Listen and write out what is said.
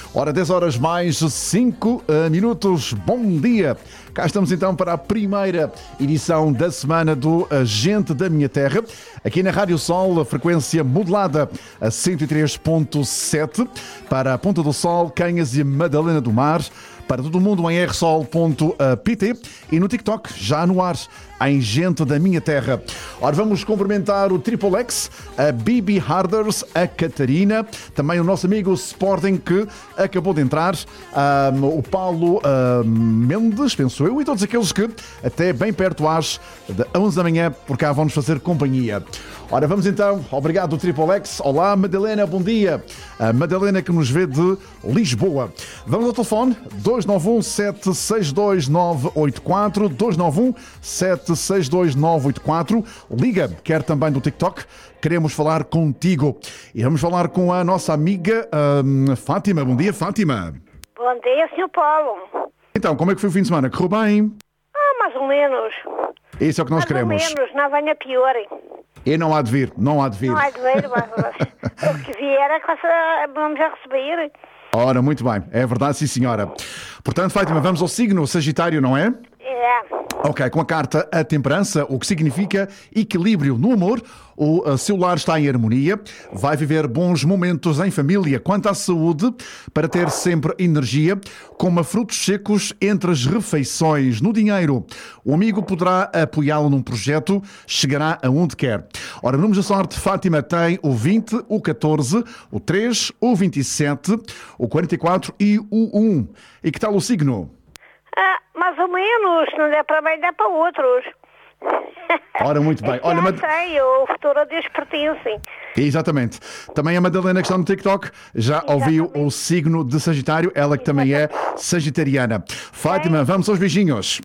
Ora, 10 horas mais 5 minutos. Bom dia. Cá estamos então para a primeira edição da semana do Gente da Minha Terra. Aqui na Rádio Sol, a frequência modulada a 103.7 para a Ponta do Sol, Canhas e Madalena do Mar. Para todo mundo em rsol.pt e no TikTok, já no ar, em Gente da Minha Terra. Ora, vamos cumprimentar o Triple X, a Bibi Harders, a Catarina, também o nosso amigo Sporting que acabou de entrar, o Paulo Mendes, penso eu, e todos aqueles que até bem perto às 11 da manhã, por cá vão-nos fazer companhia. Ora, vamos então, obrigado Triple X. Olá Madalena, bom dia. A Madalena que nos vê de Lisboa. Vamos ao telefone, 291-762-984, 291-762-984. Liga, quer também do TikTok, queremos falar contigo. E vamos falar com a nossa amiga Fátima. Bom dia, Fátima. Bom dia, Sr. Paulo. Então, como é que foi o fim de semana? Correu bem? Mais ou menos. Isso é o que nós queremos. Mais ou menos, não venha pior. E não há de vir, não há de vir. Não há de vir, mas o que vier é que vamos a receber. Ora, muito bem, é verdade, sim senhora. Portanto, Fátima, vamos ao signo Sagitário, não é? É. Ok, com a carta a temperança, o que significa equilíbrio no amor, o seu lar está em harmonia, vai viver bons momentos em família. Quanto à saúde, para ter sempre energia, coma frutos secos entre as refeições. No dinheiro, o amigo poderá apoiá-lo num projeto, chegará aonde quer. Ora, números da sorte, Fátima tem o 20, o 14, o 3, o 27, o 44 e o 1. E que tal o signo? Mais ou menos, não dá para bem, dá para outros. Ora, muito bem. Olha, sei, o futuro a Deus pertence. Exatamente. Também a Madalena que está no TikTok já ouviu o signo de Sagitário, ela que também é sagitariana. Fátima, vamos aos beijinhos.